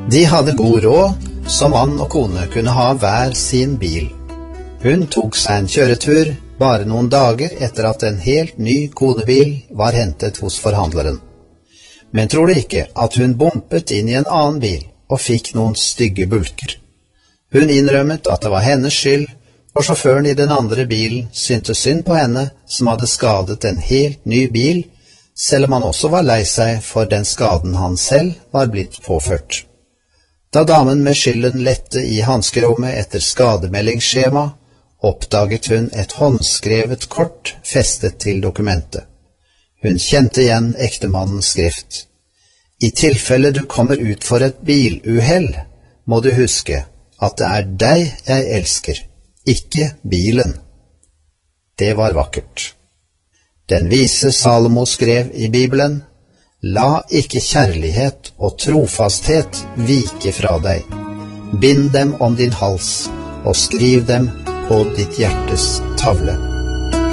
De hadde god råd, så mann og kone kunne ha hver sin bil. Hun tok seg en kjøretur bare noen dager etter at en helt ny konebil var hentet hos forhandleren. Men tror du ikke at hun bumpet inn i en annen bil og fikk noen stygge bulker? Hun innrømmet at det var hennes skyld, og sjåføren i den andre bilen syntes synd på henne som hadde skadet en helt ny bil, selv om han også var lei seg for den skaden han selv var blitt påført. Da damen med skylden lette i hanskerommet etter skademeldingsskjema, oppdaget hun et håndskrevet kort festet til dokumentet. Hun kjente igjen ektemannens skrift. I tilfelle du kommer ut for et biluhell, må du huske at det er deg jeg elsker, ikke bilen. Det var vakkert. Den vise Salomo skrev i Bibelen: La ikke kjærlighet og trofasthet vike fra deg. Bind dem om din hals, og skriv dem på ditt hjertes tavle.